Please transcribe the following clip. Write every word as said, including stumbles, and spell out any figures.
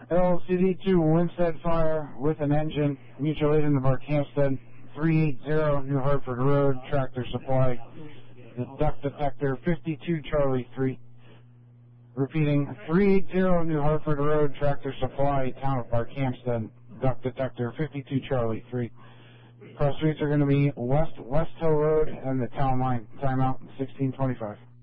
L C D to Winstead Fire with an engine, mutual aid in the Barkhamsted, three eighty New Hartford Road, Tractor Supply, the duct detector, fifty-two Charlie three. Repeating, three eighty New Hartford Road, Tractor Supply, Town of Barkhamsted, duct detector, fifty-two Charlie three. Cross streets are going to be West West Hill Road and the Town Line. Timeout, sixteen twenty-five.